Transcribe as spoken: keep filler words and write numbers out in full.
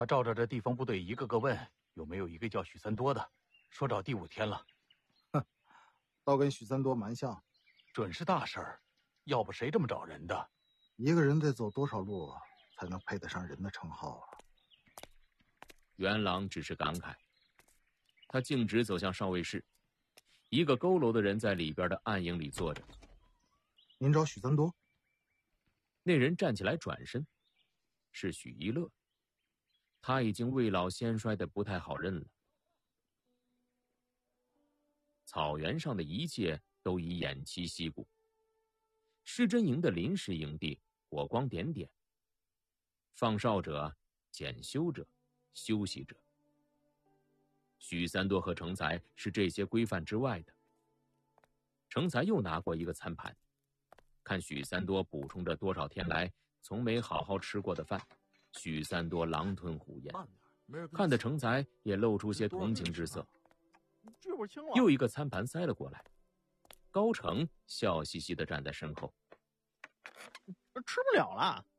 他照着这地方部队一个个问，有没有一个叫许三多的，说找第五天了。 哼，倒跟许三多蛮像， 准是大事儿，要不谁这么找人的？ 一个人得走多少路才能配得上人的称号啊？ 元朗只是感慨，他径直走向少尉室，一个佝偻的人在里边的暗影里坐着。 您找许三多？ 那人站起来转身，是许一乐。他已经未老先衰的不太好认了。草原上的一切都已偃旗息鼓，施真营的临时营地火光点点，放哨者、检修者、休息者。许三多和成才是这些规范之外的。成才又拿过一个餐盘，看许三多补充着多少天来从没好好吃过的饭，许三多狼吞虎咽，看得成才也露出些同情之色。又一个餐盘塞了过来，高成笑嘻嘻地站在身后。 吃不了了，